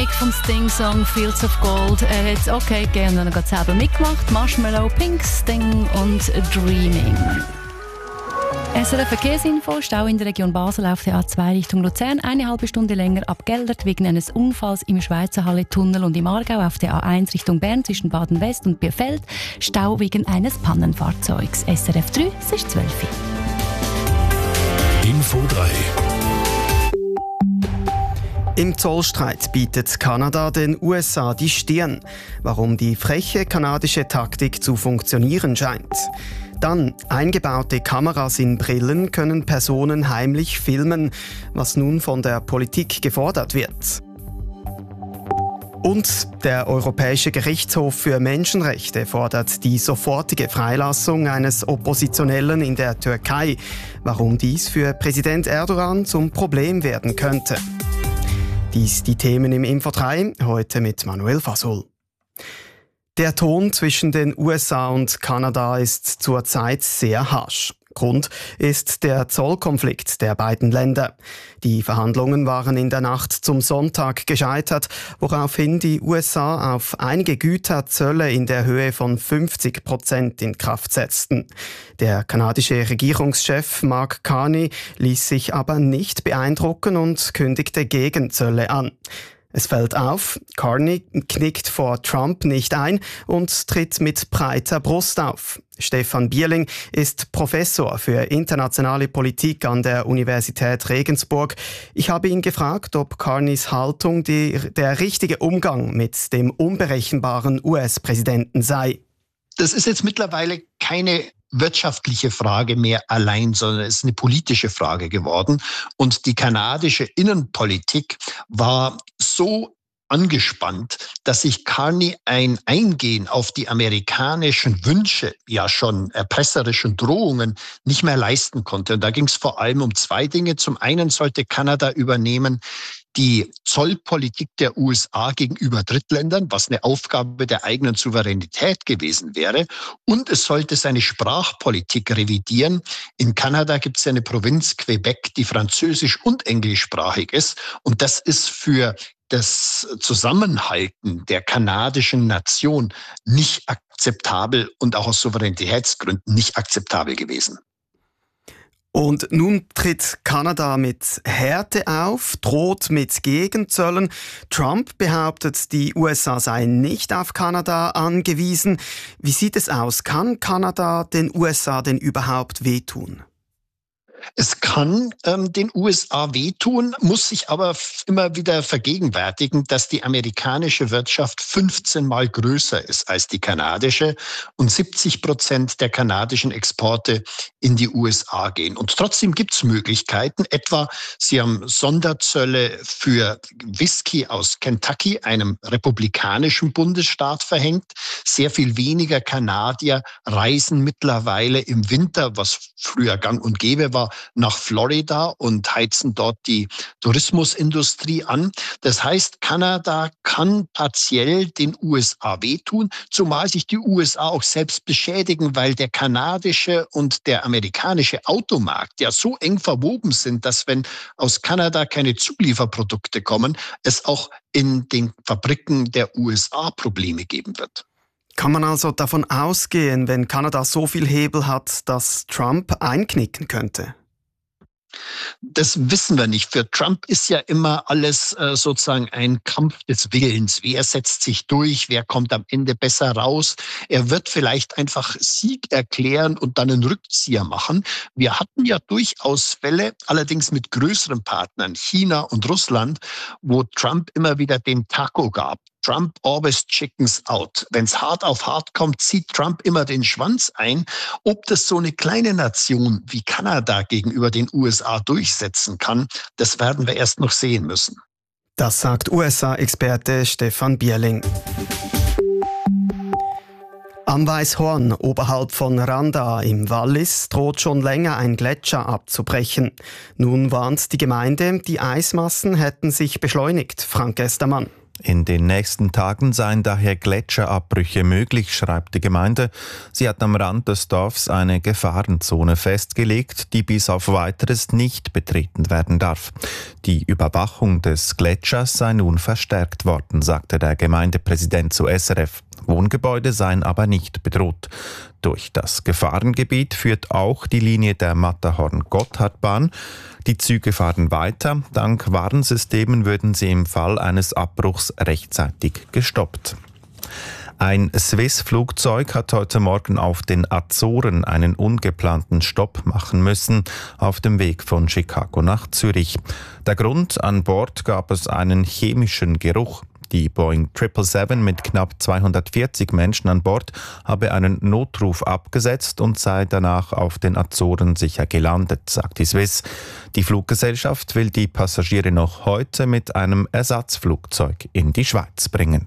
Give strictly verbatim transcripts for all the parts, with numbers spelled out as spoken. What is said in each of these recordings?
Musik vom Sting-Song Fields of Gold. Er hat okay gerne noch selber mitgemacht. Marshmallow, Pink, Sting und Dreaming. S R F Verkehrsinfo, Stau in der Region Basel auf der A zwei Richtung Luzern, eine halbe Stunde länger abgeldert wegen eines Unfalls im Schweizerhalle-Tunnel und im Aargau auf der A eins Richtung Bern zwischen Baden-West und Bierfeld, Stau wegen eines Pannenfahrzeugs. S R F drei, es ist zwölf Uhr. Info drei. Im Zollstreit bietet Kanada den U S A die Stirn. Warum die freche kanadische Taktik zu funktionieren scheint. Dann, eingebaute Kameras in Brillen können Personen heimlich filmen, was nun von der Politik gefordert wird. Und der Europäische Gerichtshof für Menschenrechte fordert die sofortige Freilassung eines Oppositionellen in der Türkei. Warum dies für Präsident Erdogan zum Problem werden könnte. Dies die Themen im Info drei, heute mit Manuel Fasol. Der Ton zwischen den U S A und Kanada ist zurzeit sehr harsch. Grund ist der Zollkonflikt der beiden Länder. Die Verhandlungen waren in der Nacht zum Sonntag gescheitert, woraufhin die U S A auf einige Güter Zölle in der Höhe von fünfzig Prozent in Kraft setzten. Der kanadische Regierungschef Mark Carney ließ sich aber nicht beeindrucken und kündigte Gegenzölle an. Es fällt auf, Carney knickt vor Trump nicht ein und tritt mit breiter Brust auf. Stefan Bierling ist Professor für internationale Politik an der Universität Regensburg. Ich habe ihn gefragt, ob Carneys Haltung die, der richtige Umgang mit dem unberechenbaren U S-Präsidenten sei. Das ist jetzt mittlerweile keine wirtschaftliche Frage mehr allein, sondern es ist eine politische Frage geworden. Und die kanadische Innenpolitik war so angespannt, dass sich Carney ein Eingehen auf die amerikanischen Wünsche, ja schon erpresserischen Drohungen, nicht mehr leisten konnte. Und da ging es vor allem um zwei Dinge. Zum einen sollte Kanada übernehmen die Zollpolitik der U S A gegenüber Drittländern, was eine Aufgabe der eigenen Souveränität gewesen wäre. Und es sollte seine Sprachpolitik revidieren. In Kanada gibt es eine Provinz Quebec, die französisch- und englischsprachig ist. Und das ist für das Zusammenhalten der kanadischen Nation nicht akzeptabel und auch aus Souveränitätsgründen nicht akzeptabel gewesen. Und nun tritt Kanada mit Härte auf, droht mit Gegenzöllen. Trump behauptet, die U S A seien nicht auf Kanada angewiesen. Wie sieht es aus? Kann Kanada den U S A denn überhaupt wehtun? Es kann ähm, den U S A wehtun, muss sich aber f- immer wieder vergegenwärtigen, dass die amerikanische Wirtschaft fünfzehn Mal größer ist als die kanadische und siebzig Prozent der kanadischen Exporte in die U S A gehen. Und trotzdem gibt es Möglichkeiten, etwa sie haben Sonderzölle für Whisky aus Kentucky, einem republikanischen Bundesstaat, verhängt. Sehr viel weniger Kanadier reisen mittlerweile im Winter, was früher gang und gäbe war, nach Florida und heizen dort die Tourismusindustrie an. Das heißt, Kanada kann partiell den U S A wehtun, zumal sich die U S A auch selbst beschädigen, weil der kanadische und der amerikanische Automarkt ja so eng verwoben sind, dass wenn aus Kanada keine Zulieferprodukte kommen, es auch in den Fabriken der U S A Probleme geben wird. Kann man also davon ausgehen, wenn Kanada so viel Hebel hat, dass Trump einknicken könnte? Das wissen wir nicht. Für Trump ist ja immer alles äh, sozusagen ein Kampf des Willens. Wer setzt sich durch? Wer kommt am Ende besser raus? Er wird vielleicht einfach Sieg erklären und dann einen Rückzieher machen. Wir hatten ja durchaus Fälle, allerdings mit größeren Partnern, China und Russland, wo Trump immer wieder den Taco gab. Trump always chickens out. Wenn es hart auf hart kommt, zieht Trump immer den Schwanz ein. Ob das so eine kleine Nation wie Kanada gegenüber den U S A durchsetzen kann, das werden wir erst noch sehen müssen. Das sagt U S A-Experte Stefan Bierling. Am Weißhorn, oberhalb von Randa im Wallis, droht schon länger ein Gletscher abzubrechen. Nun warnt die Gemeinde, die Eismassen hätten sich beschleunigt. Frank Estermann. In den nächsten Tagen seien daher Gletscherabbrüche möglich, schreibt die Gemeinde. Sie hat am Rand des Dorfs eine Gefahrenzone festgelegt, die bis auf Weiteres nicht betreten werden darf. Die Überwachung des Gletschers sei nun verstärkt worden, sagte der Gemeindepräsident zu S R F. Wohngebäude seien aber nicht bedroht. Durch das Gefahrengebiet führt auch die Linie der Matterhorn-Gotthardbahn. Die Züge fahren weiter. Dank Warnsystemen würden sie im Fall eines Abbruchs rechtzeitig gestoppt. Ein Swiss-Flugzeug hat heute Morgen auf den Azoren einen ungeplanten Stopp machen müssen, auf dem Weg von Chicago nach Zürich. Der Grund: an Bord gab es einen chemischen Geruch. Die Boeing sieben sieben sieben mit knapp zweihundertvierzig Menschen an Bord habe einen Notruf abgesetzt und sei danach auf den Azoren sicher gelandet, sagt die Swiss. Die Fluggesellschaft will die Passagiere noch heute mit einem Ersatzflugzeug in die Schweiz bringen.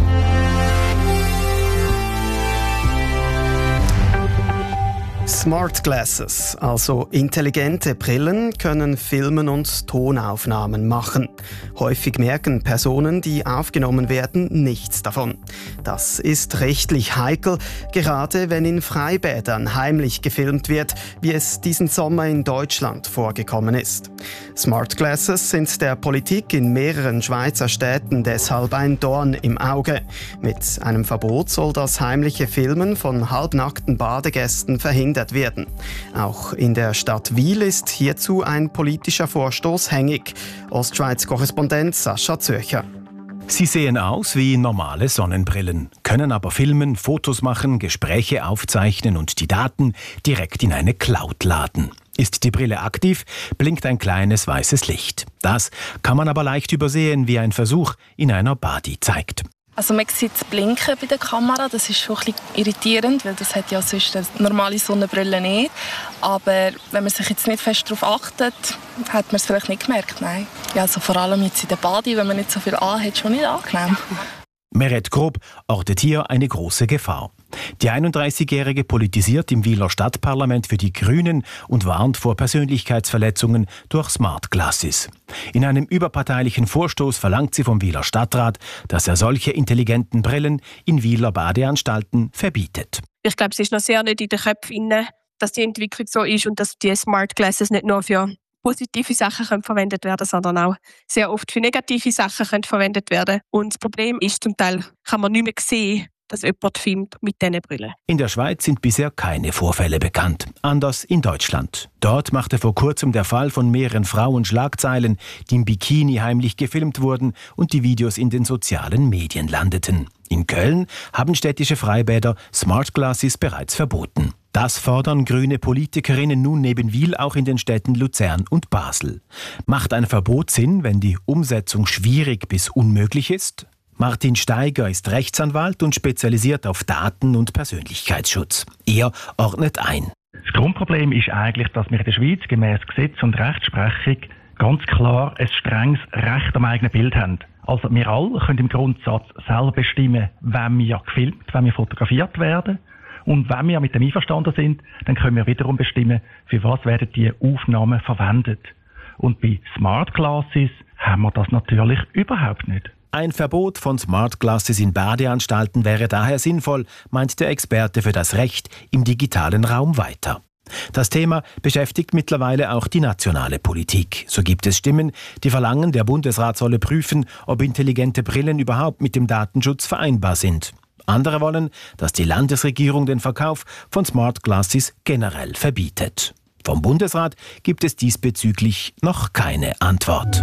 Smart Glasses, also intelligente Brillen, können Filmen und Tonaufnahmen machen. Häufig merken Personen, die aufgenommen werden, nichts davon. Das ist rechtlich heikel, gerade wenn in Freibädern heimlich gefilmt wird, wie es diesen Sommer in Deutschland vorgekommen ist. Smart Glasses sind der Politik in mehreren Schweizer Städten deshalb ein Dorn im Auge. Mit einem Verbot soll das heimliche Filmen von halbnackten Badegästen verhindert werden. Auch in der Stadt Wil ist hierzu ein politischer Vorstoß hängig. Ostschweiz-Korrespondent Sascha Zürcher. Sie sehen aus wie normale Sonnenbrillen, können aber filmen, Fotos machen, Gespräche aufzeichnen und die Daten direkt in eine Cloud laden. Ist die Brille aktiv, blinkt ein kleines weißes Licht. Das kann man aber leicht übersehen, wie ein Versuch in einer Badi zeigt. Also man sieht das Blinken bei der Kamera, das ist schon ein bisschen irritierend, weil das hat ja sonst eine normale Sonnenbrille nicht. Aber wenn man sich jetzt nicht fest darauf achtet, hat man es vielleicht nicht gemerkt, nein. Ja, also vor allem jetzt in der Badi, wenn man nicht so viel anhat, schon nicht angenehm. Meret Grob ortet hier eine große Gefahr. Die einunddreißigjährige politisiert im Wiler Stadtparlament für die Grünen und warnt vor Persönlichkeitsverletzungen durch Smart Glasses. In einem überparteilichen Vorstoß verlangt sie vom Wiler Stadtrat, dass er solche intelligenten Brillen in Wiler Badeanstalten verbietet. Ich glaube, es ist noch sehr nicht in den Köpfen, dass die Entwicklung so ist und dass die Smart Glasses nicht nur für positive Sachen können verwendet werden, sondern auch sehr oft für negative Sachen können verwendet werden. Und das Problem ist, zum Teil kann man nicht mehr sehen, dass jemand filmt mit diesen Brillen. In der Schweiz sind bisher keine Vorfälle bekannt. Anders in Deutschland. Dort machte vor kurzem der Fall von mehreren Frauen Schlagzeilen, die im Bikini heimlich gefilmt wurden und die Videos in den sozialen Medien landeten. In Köln haben städtische Freibäder Smart Glasses bereits verboten. Das fordern grüne Politikerinnen nun neben Wil auch in den Städten Luzern und Basel. Macht ein Verbot Sinn, wenn die Umsetzung schwierig bis unmöglich ist? Martin Steiger ist Rechtsanwalt und spezialisiert auf Daten- und Persönlichkeitsschutz. Er ordnet ein. Das Grundproblem ist eigentlich, dass wir in der Schweiz gemäß Gesetz und Rechtsprechung ganz klar ein strenges Recht am eigenen Bild haben. Also wir alle können im Grundsatz selber bestimmen, wenn wir gefilmt, wenn wir fotografiert werden. Und wenn wir mit dem einverstanden sind, dann können wir wiederum bestimmen, für was werden die Aufnahmen verwendet. Und bei Smart Glasses haben wir das natürlich überhaupt nicht. Ein Verbot von Smart Glasses in Badeanstalten wäre daher sinnvoll, meint der Experte für das Recht im digitalen Raum weiter. Das Thema beschäftigt mittlerweile auch die nationale Politik. So gibt es Stimmen, die verlangen, der Bundesrat solle prüfen, ob intelligente Brillen überhaupt mit dem Datenschutz vereinbar sind. Andere wollen, dass die Landesregierung den Verkauf von Smart Glasses generell verbietet. Vom Bundesrat gibt es diesbezüglich noch keine Antwort.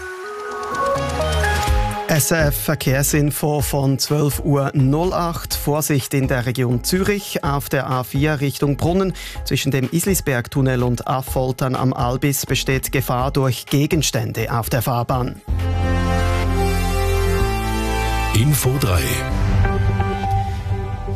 S R F Verkehrsinfo von zwölf Uhr null acht. Vorsicht in der Region Zürich auf der A vier Richtung Brunnen. Zwischen dem Islisbergtunnel und Affoltern am Albis besteht Gefahr durch Gegenstände auf der Fahrbahn. Info drei.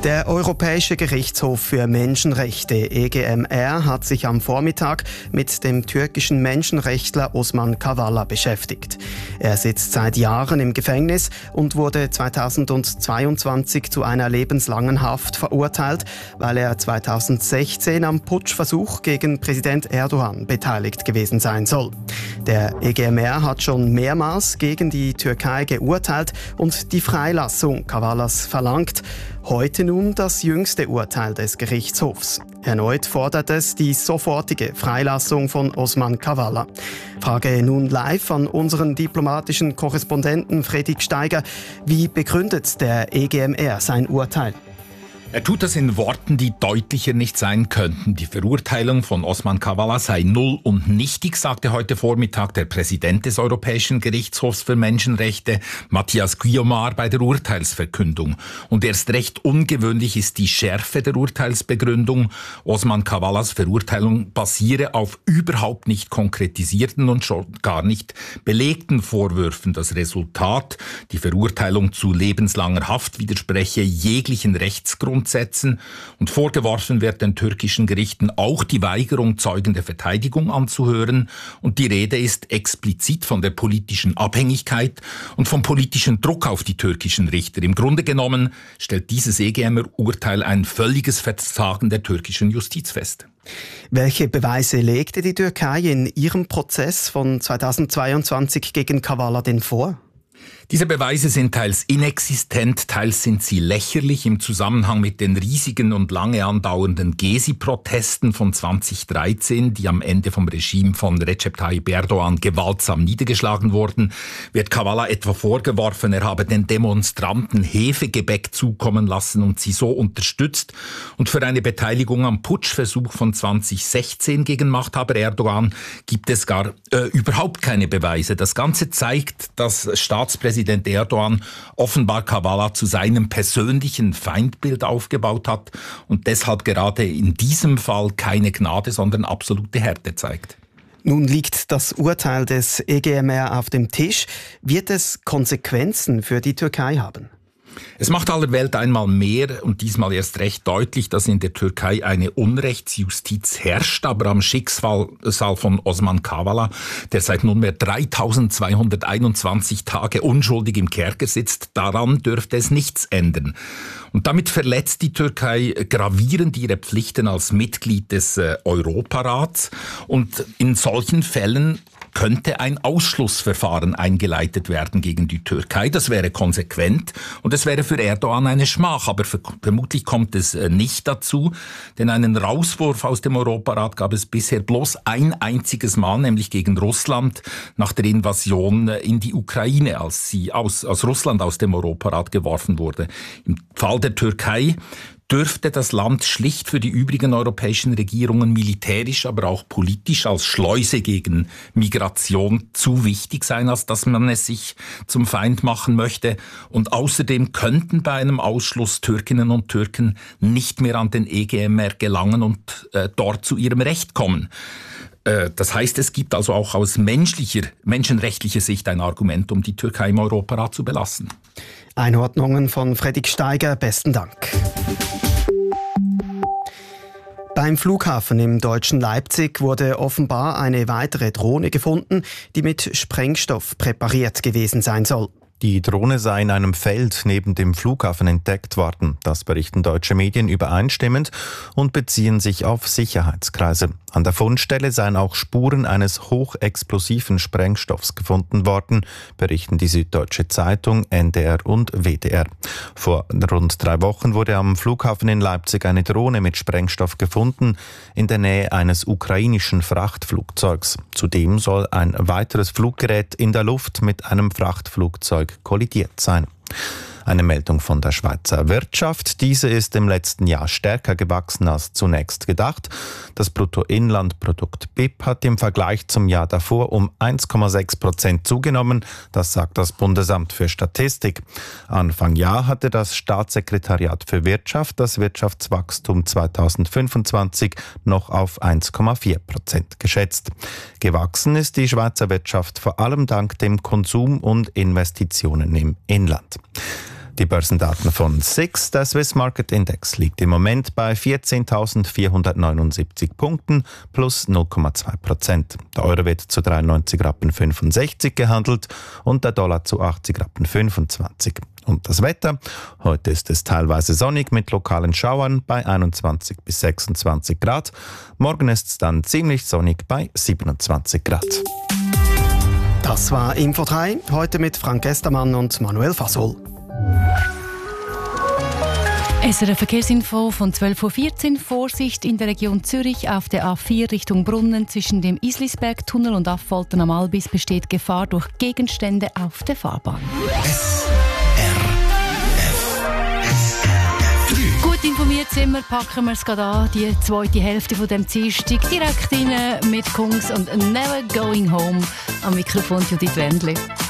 Der Europäische Gerichtshof für Menschenrechte E G M R hat sich am Vormittag mit dem türkischen Menschenrechtler Osman Kavala beschäftigt. Er sitzt seit Jahren im Gefängnis und wurde zweitausendzweiundzwanzig zu einer lebenslangen Haft verurteilt, weil er zweitausendsechzehn am Putschversuch gegen Präsident Erdogan beteiligt gewesen sein soll. Der E G M R hat schon mehrmals gegen die Türkei geurteilt und die Freilassung Kavalas verlangt. Heute nun das jüngste Urteil des Gerichtshofs. Erneut fordert es die sofortige Freilassung von Osman Kavala. Frage nun live an unseren diplomatischen Korrespondenten Fredrik Steiger. Wie begründet der E G M R sein Urteil? Er tut das in Worten, die deutlicher nicht sein könnten. Die Verurteilung von Osman Kavala sei null und nichtig, sagte heute Vormittag der Präsident des Europäischen Gerichtshofs für Menschenrechte, Matthias Guillaumard, bei der Urteilsverkündung. Und erst recht ungewöhnlich ist die Schärfe der Urteilsbegründung. Osman Kavalas Verurteilung basiere auf überhaupt nicht konkretisierten und schon gar nicht belegten Vorwürfen. Das Resultat, die Verurteilung zu lebenslanger Haft, widerspreche jeglichen Rechtsgrund Setzen und vorgeworfen wird den türkischen Gerichten auch die Weigerung, Zeugen der Verteidigung anzuhören. Und die Rede ist explizit von der politischen Abhängigkeit und vom politischen Druck auf die türkischen Richter. Im Grunde genommen stellt dieses E G M R-Urteil ein völliges Versagen der türkischen Justiz fest. Welche Beweise legte die Türkei in ihrem Prozess von zweitausendzweiundzwanzig gegen Kavala denn vor? Diese Beweise sind teils inexistent, teils sind sie lächerlich im Zusammenhang mit den riesigen und lange andauernden Gezi-Protesten von zweitausenddreizehn, die am Ende vom Regime von Recep Tayyip Erdogan gewaltsam niedergeschlagen wurden. Wird Kavala etwa vorgeworfen, er habe den Demonstranten Hefegebäck zukommen lassen und sie so unterstützt. Und für eine Beteiligung am Putschversuch von zweitausendsechzehn gegen Machthaber Erdogan gibt es gar äh, überhaupt keine Beweise. Das Ganze zeigt, dass Staatspräsident Präsident Erdogan offenbar Kavala zu seinem persönlichen Feindbild aufgebaut hat und deshalb gerade in diesem Fall keine Gnade, sondern absolute Härte zeigt. Nun liegt das Urteil des E G M R auf dem Tisch. Wird es Konsequenzen für die Türkei haben? Es macht aller Welt einmal mehr und diesmal erst recht deutlich, dass in der Türkei eine Unrechtsjustiz herrscht, aber am Schicksal von Osman Kavala, der seit nunmehr dreitausendzweihunderteinundzwanzig Tage unschuldig im Kerker sitzt, daran dürfte es nichts ändern. Und damit verletzt die Türkei gravierend ihre Pflichten als Mitglied des äh, Europarats und in solchen Fällen könnte ein Ausschlussverfahren eingeleitet werden gegen die Türkei. Das wäre konsequent und es wäre für Erdogan eine Schmach. Aber vermutlich kommt es nicht dazu, denn einen Rauswurf aus dem Europarat gab es bisher bloß ein einziges Mal, nämlich gegen Russland nach der Invasion in die Ukraine, als sie aus, aus Russland aus dem Europarat geworfen wurde. Im Fall der Türkei dürfte das Land schlicht für die übrigen europäischen Regierungen militärisch, aber auch politisch als Schleuse gegen Migration zu wichtig sein, als dass man es sich zum Feind machen möchte. Und außerdem könnten bei einem Ausschluss Türkinnen und Türken nicht mehr an den E G M R gelangen und äh, dort zu ihrem Recht kommen. Äh, das heißt, es gibt also auch aus menschlicher, menschenrechtlicher Sicht ein Argument, um die Türkei im Europarat zu belassen. Einordnungen von Fredrik Steiger, besten Dank. Beim Flughafen im deutschen Leipzig wurde offenbar eine weitere Drohne gefunden, die mit Sprengstoff präpariert gewesen sein soll. Die Drohne sei in einem Feld neben dem Flughafen entdeckt worden. Das berichten deutsche Medien übereinstimmend und beziehen sich auf Sicherheitskreise. An der Fundstelle seien auch Spuren eines hochexplosiven Sprengstoffs gefunden worden, berichten die Süddeutsche Zeitung, N D R und W D R. Vor rund drei Wochen wurde am Flughafen in Leipzig eine Drohne mit Sprengstoff gefunden, in der Nähe eines ukrainischen Frachtflugzeugs. Zudem soll ein weiteres Fluggerät in der Luft mit einem Frachtflugzeug kollidiert sein. Eine Meldung von der Schweizer Wirtschaft. Diese ist im letzten Jahr stärker gewachsen als zunächst gedacht. Das Bruttoinlandprodukt B I P hat im Vergleich zum Jahr davor um eins Komma sechs Prozent zugenommen. Das sagt das Bundesamt für Statistik. Anfang Jahr hatte das Staatssekretariat für Wirtschaft das Wirtschaftswachstum zweitausendfünfundzwanzig noch auf eins Komma vier Prozent geschätzt. Gewachsen ist die Schweizer Wirtschaft vor allem dank dem Konsum und Investitionen im Inland. Die Börsendaten von S I X, der Swiss Market Index, liegt im Moment bei vierzehntausendvierhundertneunundsiebzig Punkten plus null Komma zwei Prozent. Der Euro wird zu dreiundneunzig Rappen fünfundsechzig gehandelt und der Dollar zu achtzig Rappen fünfundzwanzig. Und das Wetter? Heute ist es teilweise sonnig mit lokalen Schauern bei einundzwanzig bis sechsundzwanzig Grad. Morgen ist es dann ziemlich sonnig bei siebenundzwanzig Grad. Das war Info drei, heute mit Frank Estermann und Manuel Fasol. S R F Verkehrsinfo von zwölf Uhr vierzehn. Vorsicht in der Region Zürich auf der A vier Richtung Brunnen zwischen dem Islisbergtunnel und Affoltern am Albis besteht Gefahr durch Gegenstände auf der Fahrbahn. S R F Gut informiert sind wir, packen wir es gerade an, die zweite Hälfte von dem Dienstag direkt rein mit Kungs und Never Going Home. Am Mikrofon Judith Wendli.